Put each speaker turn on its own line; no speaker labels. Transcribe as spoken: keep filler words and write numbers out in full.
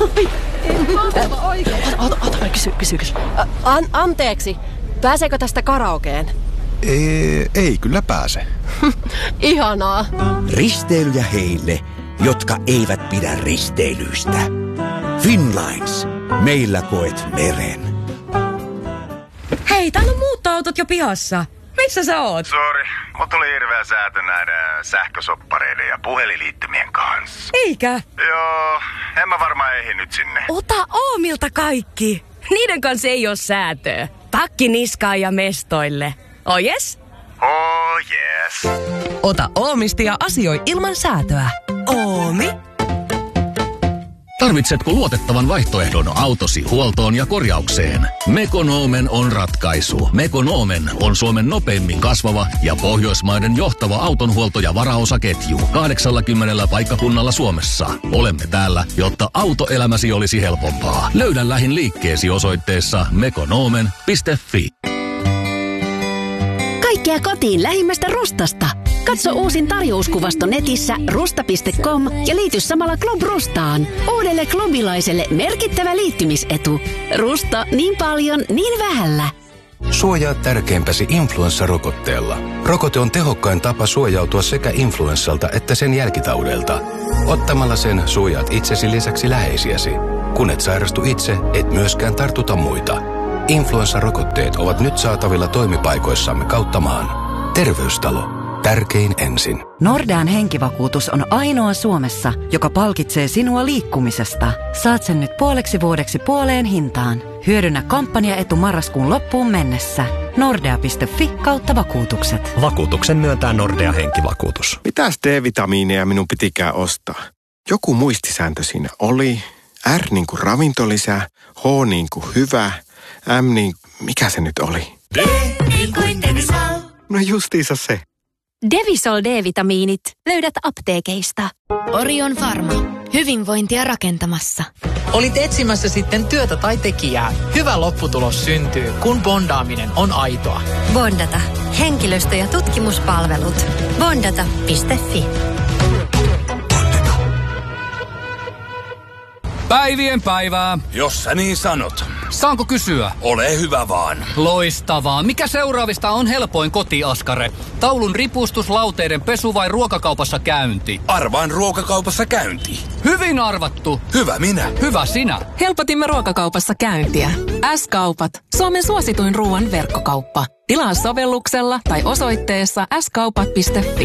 Oikein. Ota, ota, ota, kysy, kysy, kysy. An, anteeksi, pääseekö tästä karaokeen?
Ei, ei kyllä pääse.
Ihanaa.
Risteilyjä heille, jotka eivät pidä risteilyistä. Finnlines. Meillä koet meren.
Hei, täällä on muuttoautot jo pihassa. Missä sä oot?
Sori, mut tuli hirveä säätö näiden sähkösoppareiden ja puhelinliittymien kanssa.
Eikä?
Joo, en mä varmaan ehdi nyt sinne.
Ota Oomilta kaikki. Niiden kanssa ei oo säätöä. Takki niskaan ja mestoille. Oh yes?
Oh yes.
Ota Oomista ja asioi ilman säätöä.
Oomi.
Tarvitsetko luotettavan vaihtoehdon autosi huoltoon ja korjaukseen? Mekonomen on ratkaisu. Mekonomen on Suomen nopeimmin kasvava ja Pohjoismaiden johtava autonhuolto- ja varaosaketju. kahdeksallakymmenellä paikkakunnalla Suomessa. Olemme täällä, jotta autoelämäsi olisi helpompaa. Löydä lähin liikkeesi osoitteessa mekonomen piste fi.
Kaikkea kotiin lähimmästä Rustasta. Katso uusin tarjouskuvasto netissä rusta piste com ja liity samalla Club Rustaan. Uudelle klubilaiselle merkittävä liittymisetu. Rusta niin paljon, niin vähällä.
Suojaa tärkeimpäsi influenssarokotteella. Rokote on tehokkain tapa suojautua sekä influenssalta että sen jälkitaudeilta. Ottamalla sen suojaat itsesi lisäksi läheisiäsi. Kun et sairastu itse, et myöskään tartuta muita. Influenssarokotteet ovat nyt saatavilla toimipaikoissamme kautta maan. Terveystalo. Tärkein ensin.
Nordean henkivakuutus on ainoa Suomessa, joka palkitsee sinua liikkumisesta. Saat sen nyt puoleksi vuodeksi puoleen hintaan. Hyödynnä kampanjaetu marraskuun loppuun mennessä. Nordea piste fi kautta vakuutukset.
Vakuutuksen myöntää Nordea henkivakuutus.
Mitäs D-vitamiineja minun pitikään ostaa? Joku muistisääntö siinä oli. R niin kuin ravintolisä, H niin kuin hyvä, M niin... mikä se nyt oli?
D niin kuin Devisol.
No justiinsa se.
Devisol D-vitamiinit löydät apteekeista.
Orion Pharma. Hyvinvointia rakentamassa.
Olit etsimässä sitten työtä tai tekijää. Hyvä lopputulos syntyy, kun bondaaminen on aitoa.
Bondata. Henkilöstö- ja tutkimuspalvelut. Bondata piste fi.
Päivien päivää.
Jos sä niin sanot.
Saanko kysyä?
Ole hyvä vaan.
Loistavaa. Mikä seuraavista on helpoin kotiaskare? Taulun ripustus, lauteiden pesu vai ruokakaupassa käynti?
Arvaan ruokakaupassa käynti.
Hyvin arvattu.
Hyvä minä.
Hyvä sinä.
Helpotimme ruokakaupassa käyntiä. S-kaupat. Suomen suosituin ruoan verkkokauppa. Tilaa sovelluksella tai osoitteessa s kaupat piste fi.